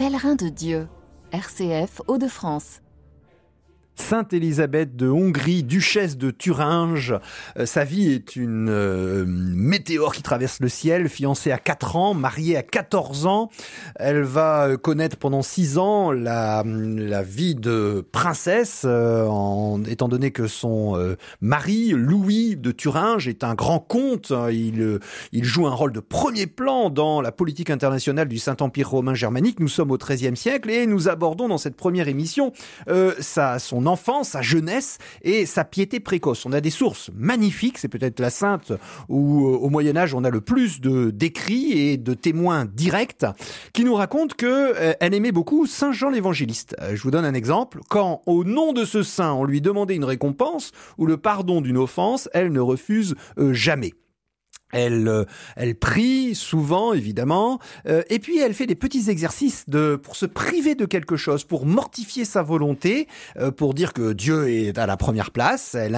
Pèlerin de Dieu, RCF Hauts-de-France. Sainte Élisabeth de Hongrie, duchesse de Thuringe. Sa vie est une météore qui traverse le ciel, fiancée à 4 ans, mariée à 14 ans. Elle va connaître pendant 6 ans la vie de princesse, étant donné que son mari, Louis de Thuringe, est un grand comte. Il joue un rôle de premier plan dans la politique internationale du Saint-Empire romain germanique. Nous sommes au XIIIe siècle et nous abordons dans cette première émission son enfance, sa jeunesse et sa piété précoce. On a des sources magnifiques, c'est peut-être la sainte où au Moyen-Âge on a le plus d'écrits et de témoins directs qui nous racontent qu'elle aimait beaucoup Saint Jean l'Évangéliste. Je vous donne un exemple. Quand au nom de ce saint on lui demandait une récompense ou le pardon d'une offense, elle ne refuse jamais. Elle prie souvent, évidemment, et puis elle fait des petits exercices pour se priver de quelque chose, pour mortifier sa volonté, pour dire que Dieu est à la première place. Elle